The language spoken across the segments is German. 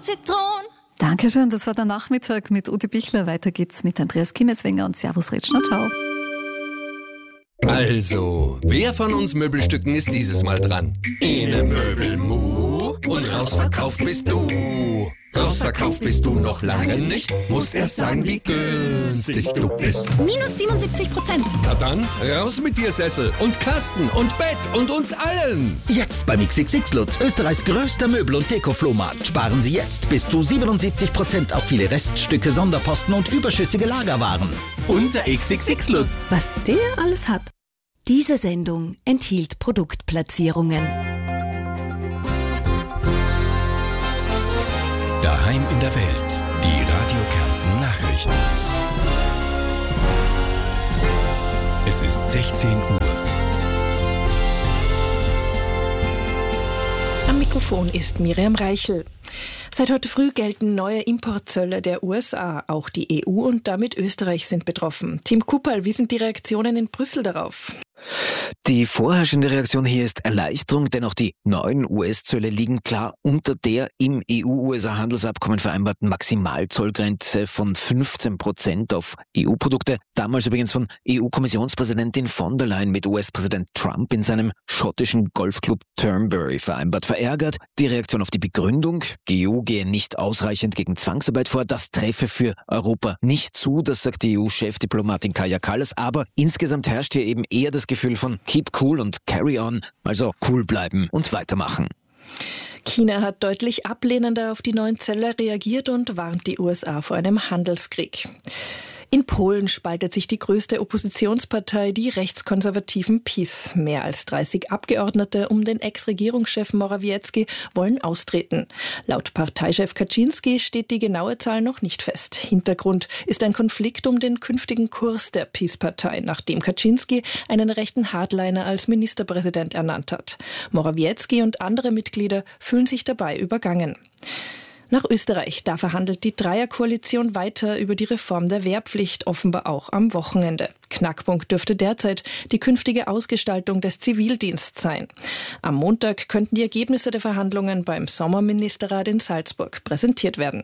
Zitron. Dankeschön, das war der Nachmittag mit Ute Bichler. Weiter geht's mit Andreas Kimmeswenger und Servus Retschner. Ciao. Also, wer von uns Möbelstücken ist dieses Mal dran? Ene Möbelmu und rausverkauft bist du. Rausverkauft bist du noch lange nicht, musst erst sagen, wie günstig du bist. Minus 77%. Na dann, raus mit dir Sessel und Kasten und Bett und uns allen. Jetzt beim XXX Lutz, Österreichs größter Möbel- und Deko-Flohmarkt. Sparen Sie jetzt bis zu 77% auf viele Reststücke, Sonderposten und überschüssige Lagerwaren. Unser XXX Lutz. Was der alles hat. Diese Sendung enthielt Produktplatzierungen. Daheim in der Welt. Die Radio Kärnten Nachrichten. Es ist 16 Uhr. Am Mikrofon ist Miriam Reichel. Seit heute früh gelten neue Importzölle der USA. Auch die EU und damit Österreich sind betroffen. Tim Kupperl, wie sind die Reaktionen in Brüssel darauf? Die vorherrschende Reaktion hier ist Erleichterung, denn auch die neuen US-Zölle liegen klar unter der im EU-USA-Handelsabkommen vereinbarten Maximalzollgrenze von 15% auf EU-Produkte. Damals übrigens von EU-Kommissionspräsidentin von der Leyen mit US-Präsident Trump in seinem schottischen Golfclub Turnberry vereinbart. Verärgert die Reaktion auf die Begründung, die EU gehe nicht ausreichend gegen Zwangsarbeit vor. Das treffe für Europa nicht zu, das sagt die EU-Chefdiplomatin Kaja Kallas. Aber insgesamt herrscht hier eben eher das Gefühl von keep cool und carry on, also cool bleiben und weitermachen. China hat deutlich ablehnender auf die neuen Zölle reagiert und warnt die USA vor einem Handelskrieg. In Polen spaltet sich die größte Oppositionspartei, die rechtskonservativen PiS. Mehr als 30 Abgeordnete um den Ex-Regierungschef Morawiecki wollen austreten. Laut Parteichef Kaczynski steht die genaue Zahl noch nicht fest. Hintergrund ist ein Konflikt um den künftigen Kurs der PiS-Partei, nachdem Kaczynski einen rechten Hardliner als Ministerpräsident ernannt hat. Morawiecki und andere Mitglieder fühlen sich dabei übergangen. Nach Österreich, da verhandelt die Dreierkoalition weiter über die Reform der Wehrpflicht, offenbar auch am Wochenende. Knackpunkt dürfte derzeit die künftige Ausgestaltung des Zivildienstes sein. Am Montag könnten die Ergebnisse der Verhandlungen beim Sommerministerrat in Salzburg präsentiert werden.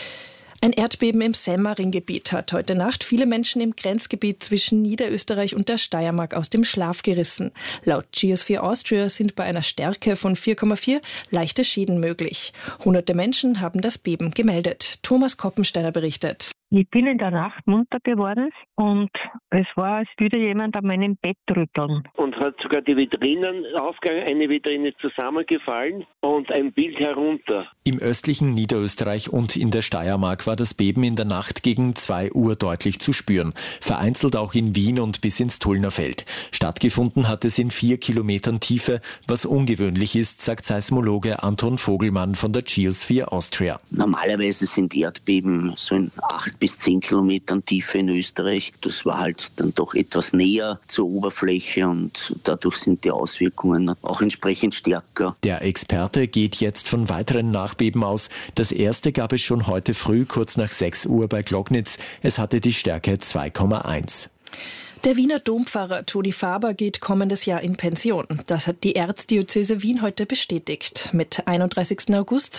Ein Erdbeben im Semmering-Gebiet hat heute Nacht viele Menschen im Grenzgebiet zwischen Niederösterreich und der Steiermark aus dem Schlaf gerissen. Laut Geosphere Austria sind bei einer Stärke von 4,4 leichte Schäden möglich. Hunderte Menschen haben das Beben gemeldet. Thomas Koppensteiner berichtet. Ich bin in der Nacht munter geworden und es war, als würde jemand an meinem Bett rütteln. Und hat sogar die Vitrinen aufgegangen, eine Vitrine zusammengefallen und ein Bild herunter. Im östlichen Niederösterreich und in der Steiermark war das Beben in der Nacht gegen 2 Uhr deutlich zu spüren. Vereinzelt auch in Wien und bis ins Tullner Feld. Stattgefunden hat es in 4 Kilometern Tiefe, was ungewöhnlich ist, sagt Seismologe Anton Vogelmann von der Geosphere Austria. Normalerweise sind Erdbeben so in 8 bis 10 Kilometern Tiefe in Österreich. Das war halt dann doch etwas näher zur Oberfläche und dadurch sind die Auswirkungen auch entsprechend stärker. Der Experte geht jetzt von weiteren Nachbeben aus. Das erste gab es schon heute früh, kurz nach 6 Uhr bei Glognitz. Es hatte die Stärke 2,1. Der Wiener Dompfarrer Toni Faber geht kommendes Jahr in Pension. Das hat die Erzdiözese Wien heute bestätigt. Mit 31. August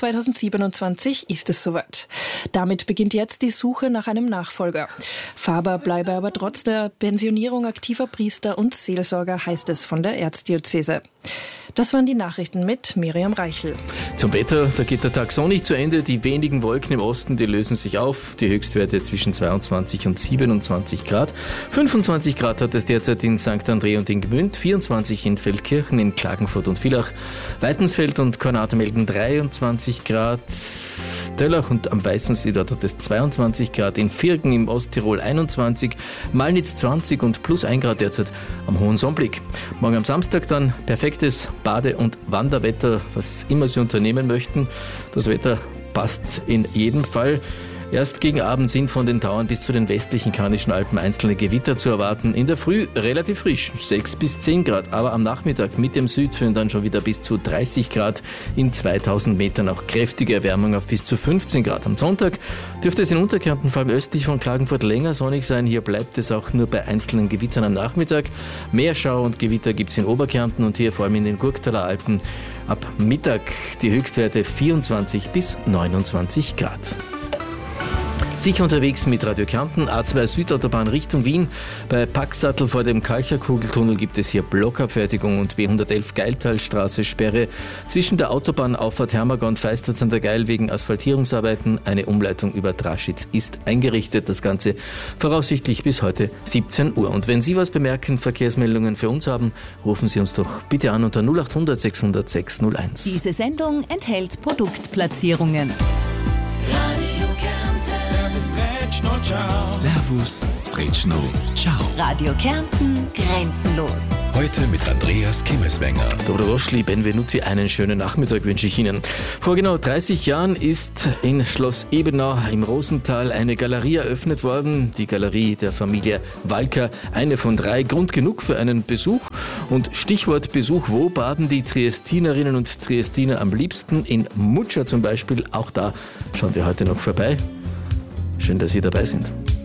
2027 ist es soweit. Damit beginnt jetzt die Suche nach einem Nachfolger. Faber bleibe aber trotz der Pensionierung aktiver Priester und Seelsorger, heißt es von der Erzdiözese. Das waren die Nachrichten mit Miriam Reichel. Zum Wetter, da geht der Tag sonnig zu Ende. Die wenigen Wolken im Osten, die lösen sich auf. Die Höchstwerte zwischen 22 und 27 Grad. 25 Grad hat es derzeit in St. André und in Gmünd, 24 in Feldkirchen, in Klagenfurt und Villach. Weitensfeld und Kornate melden 23 Grad. Döllach und am Weißensee, dort hat es 22 Grad, in Virgen im Osttirol 21, Malnitz 20 und plus 1 Grad derzeit am Hohensommblick. Morgen am Samstag dann perfektes Bade- und Wanderwetter, was immer Sie unternehmen möchten. Das Wetter passt in jedem Fall. Erst gegen Abend sind von den Tauern bis zu den westlichen Karnischen Alpen einzelne Gewitter zu erwarten. In der Früh relativ frisch, 6 bis 10 Grad, aber am Nachmittag mit dem Südföhn dann schon wieder bis zu 30 Grad. In 2000 Metern auch kräftige Erwärmung auf bis zu 15 Grad. Am Sonntag dürfte es in Unterkärnten, vor allem östlich von Klagenfurt, länger sonnig sein. Hier bleibt es auch nur bei einzelnen Gewittern am Nachmittag. Mehr Schauer und Gewitter gibt es in Oberkärnten und hier vor allem in den Gurktaler Alpen. Ab Mittag die Höchstwerte 24 bis 29 Grad. Sicher unterwegs mit Radio Kärnten, A2 Südautobahn Richtung Wien. Bei Packsattel vor dem Kalcherkugeltunnel gibt es hier Blockabfertigung und B111 Geiltalstraße Sperre. Zwischen der Autobahnauffahrt Hermagor und Feistritz an der Geil wegen Asphaltierungsarbeiten. Eine Umleitung über Draschitz ist eingerichtet. Das Ganze voraussichtlich bis heute 17 Uhr. Und wenn Sie was bemerken, Verkehrsmeldungen für uns haben, rufen Sie uns doch bitte an unter 0800 600 601. Diese Sendung enthält Produktplatzierungen. Servus, Sretschno, ciao. Radio Kärnten, grenzenlos. Heute mit Andreas Kimmeswenger. Dobrodošli, benvenuti, einen schönen Nachmittag wünsche ich Ihnen. Vor genau 30 Jahren ist in Schloss Ebenau im Rosental eine Galerie eröffnet worden. Die Galerie der Familie Walker, eine von 3, Grund genug für einen Besuch. Und Stichwort Besuch, wo baden die Triestinerinnen und Triestiner am liebsten? In Mutscha zum Beispiel, auch da schauen wir heute noch vorbei. Schön, dass Sie dabei sind.